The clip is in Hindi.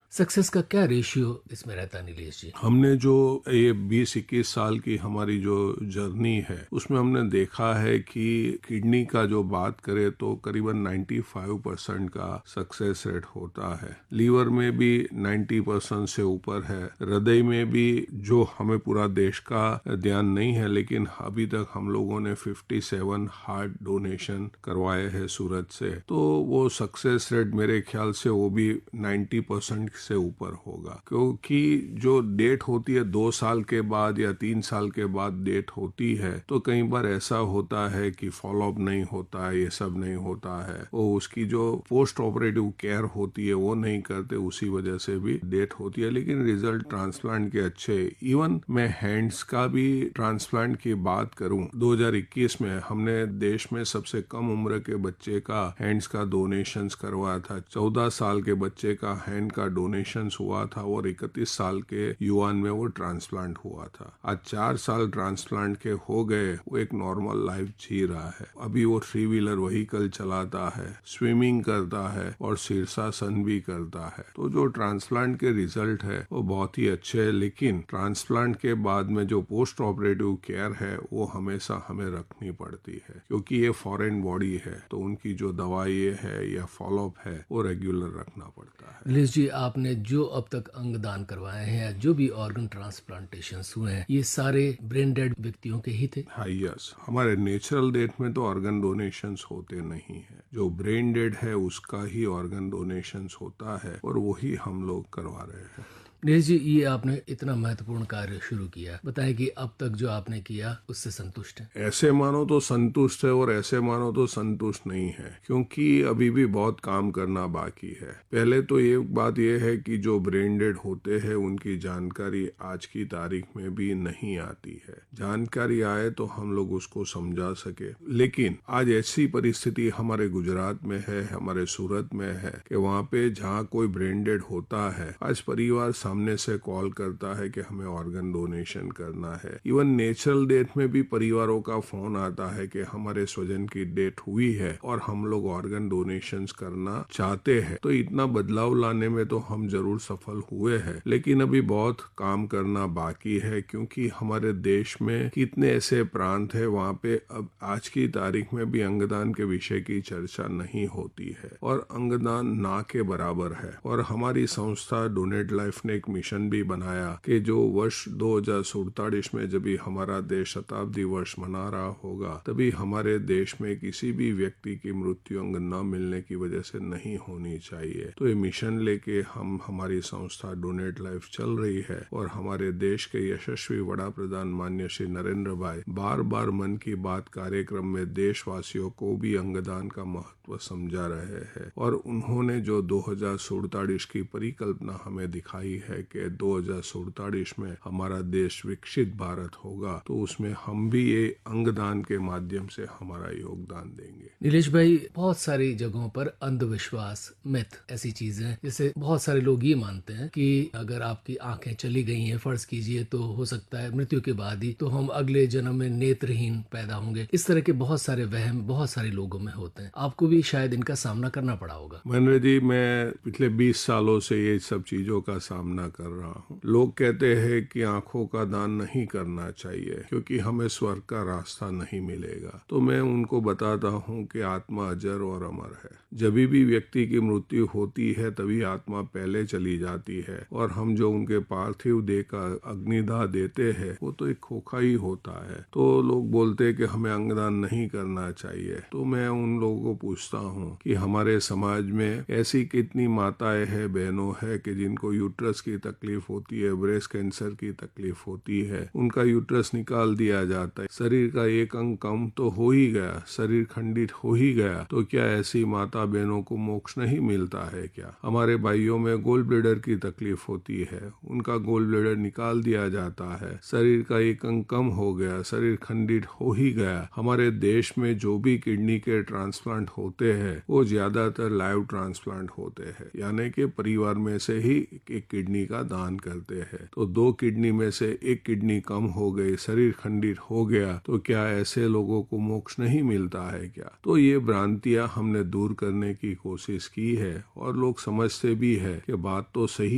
सक्सेस का क्या रेशियो इसमें रहता है नीलेश जी? हमने जो ये 20-21 साल की हमारी जो जर्नी है उसमें हमने देखा है कि किडनी का जो बात करें तो करीबन 95% का सक्सेस रेट होता है। लीवर में भी 90% से ऊपर है। हृदय में भी जो हमें पूरा देश का ध्यान नहीं है, लेकिन अभी तक हम लोगों ने 57 हार्ट डोनेशन करवाए हैं सूरत से, तो वो सक्सेस रेट मेरे ख्याल से वो भी 90% से ऊपर होगा। क्योंकि जो डेट होती है 2 साल के बाद या 3 साल के बाद डेट होती है, तो कई बार ऐसा होता है कि फॉलोअप नहीं होता है, ये सब नहीं होता है, वो उसकी जो पोस्ट ऑपरेटिव केयर होती है वो नहीं करते, उसी वजह से भी डेट होती है। लेकिन रिजल्ट ट्रांसप्लांट के अच्छे। इवन मैं हैंड्स का भी ट्रांसप्लांट की बात करूं, 2021 में हमने देश में सबसे कम उम्र के बच्चे का हैंड्स का डोनेशंस करवाया था। 14 साल के बच्चे का हैंड का डोनेशंस हुआ था और 31 साल के युवान में वो ट्रांसप्लांट हुआ था। आज 4 साल ट्रांसप्लांट के हो गए, वो एक नॉर्मल लाइफ जी रहा है। अभी वो 3 व्हीलर व्हीकल चलाता है, स्विमिंग करता है और शीर्षासन भी करता है। तो जो ट्रांसप्लांट के रिजल्ट है वो बहुत ही अच्छे है। लेकिन ट्रांसप्लांट के बाद में जो पोस्ट ऑपरेटिव केयर है वो हमेशा हमें रखनी पड़ती है, क्योंकि ये फॉरेन बॉडी है, तो उनकी जो दवाई है या फॉलोअप है वो रेगुलर रखना पड़ता है। नीलेश जी, आपने जो अब तक अंग दान करवाए हैं या जो भी ऑर्गन ट्रांसप्लांटेशन हुए हैं, ये सारे ब्रेन डेड व्यक्तियों के ही थे? हाँ, यस। हमारे नेचुरल डेथ में तो ऑर्गन डोनेशंस होते नहीं है। जो ब्रेन डेड है उसका ही ऑर्गन डोनेशंस होता है और वही हम लोग करवा रहे हैं। नीलेश जी, ये आपने इतना महत्वपूर्ण कार्य शुरू किया, बताएं कि अब तक जो आपने किया उससे संतुष्ट है? ऐसे मानो तो संतुष्ट है और ऐसे मानो तो संतुष्ट नहीं है, क्योंकि अभी भी बहुत काम करना बाकी है। पहले तो ये बात ये है कि जो ब्रेन डेड होते हैं उनकी जानकारी आज की तारीख में भी नहीं आती है। जानकारी आए तो हम लोग उसको समझा सके, लेकिन आज ऐसी परिस्थिति हमारे गुजरात में है, हमारे सूरत में है कि वहाँ पे जहाँ कोई ब्रेन डेड होता है, आज परिवार सामने से कॉल करता है कि हमें ऑर्गन डोनेशन करना है। इवन नेचुरल डेथ में भी परिवारों का फोन आता है कि हमारे स्वजन की डेथ हुई है और हम लोग ऑर्गन डोनेशन करना चाहते हैं। तो इतना बदलाव लाने में तो हम जरूर सफल हुए हैं, लेकिन अभी बहुत काम करना बाकी है, क्योंकि हमारे देश में कितने ऐसे प्रांत है वहाँ पे अब आज की तारीख में भी अंगदान के विषय की चर्चा नहीं होती है और अंगदान ना के बराबर है। और हमारी संस्था डोनेट लाइफ ने एक मिशन भी बनाया कि जो वर्ष 2047 में जब भी हमारा देश शताब्दी वर्ष मना रहा होगा, तभी हमारे देश में किसी भी व्यक्ति की मृत्यु अंग न मिलने की वजह से नहीं होनी चाहिए। तो ये मिशन लेके हमारी संस्था डोनेट लाइफ चल रही है और हमारे देश के यशस्वी वड़ा प्रधान माननीय श्री नरेंद्र भाई बार बार मन की बात कार्यक्रम में देशवासियों को भी अंगदान का महत्व समझा रहे हैं। और उन्होंने जो 2047 की परिकल्पना हमें दिखाई है कि 2047 में हमारा देश विकसित भारत होगा, तो उसमें हम भी ये अंगदान के माध्यम से हमारा योगदान देंगे। नीलेश भाई, बहुत सारी जगहों पर अंधविश्वास, मिथ, ऐसी चीजें, जैसे बहुत सारे लोग ये मानते हैं कि अगर आपकी आंखें चली गई हैं, फर्ज कीजिए, तो हो सकता है मृत्यु के बाद ही तो हम अगले जन्म में नेत्रहीन पैदा होंगे। इस तरह के बहुत सारे वहम बहुत सारे लोगों में होते हैं। आपको भी शायद इनका सामना करना पड़ा होगा। महेंद्र जी, मैं पिछले 20 सालों से ये सब चीजों का सामना कर रहा हूँ। लोग कहते हैं कि आंखों का दान नहीं करना चाहिए क्योंकि हमें स्वर्ग का रास्ता नहीं मिलेगा। तो मैं उनको बताता हूँ कि आत्मा अजर और अमर है। जब भी व्यक्ति की मृत्यु होती है तभी आत्मा पहले चली जाती है और हम जो उनके पार्थिव देह का अग्निदाह देते हैं वो तो एक खोखा ही होता है। तो लोग बोलते हैं कि हमें अंगदान नहीं करना चाहिए। तो मैं उन लोगों को पूछता हूँ कि हमारे समाज में ऐसी कितनी माताएं हैं, बहनों है कि जिनको यूट्रस की तकलीफ होती है, ब्रेस्ट कैंसर की तकलीफ होती है, उनका यूट्रस निकाल दिया जाता है, शरीर का एक अंग कम तो हो ही गया, शरीर खंडित हो ही गया, तो क्या ऐसी माता बहनों को मोक्ष नहीं मिलता है क्या? हमारे भाइयों में गोल ब्लेडर की तकलीफ होती है, उनका गोल ब्लेडर निकाल दिया जाता है, शरीर का एक अंग कम हो गया, शरीर खंडित हो ही गया। हमारे देश में जो भी किडनी के ट्रांसप्लांट होते हैं वो ज्यादातर लाइव ट्रांसप्लांट होते हैं, यानी कि परिवार में से ही एक किडनी का दान करते हैं। तो 2 किडनी में से एक किडनी कम हो गई, शरीर खंडित हो गया, तो क्या ऐसे लोगों को मोक्ष नहीं मिलता है क्या? तो ये भ्रांतियां हमने दूर करने की कोशिश की है और लोग समझते भी है कि बात तो सही